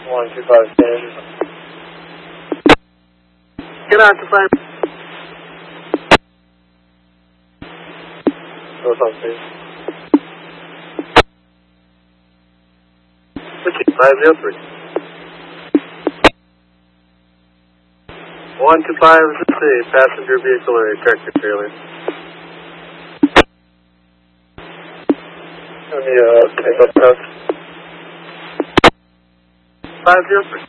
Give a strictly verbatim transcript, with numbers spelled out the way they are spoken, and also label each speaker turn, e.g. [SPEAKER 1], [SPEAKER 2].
[SPEAKER 1] one two five ten.
[SPEAKER 2] Get out to five.
[SPEAKER 1] What's on stage?
[SPEAKER 2] five zero three. one two five, let's see, passenger vehicle or tractor trailer.
[SPEAKER 1] Let me uh, take up that.
[SPEAKER 2] five zero three.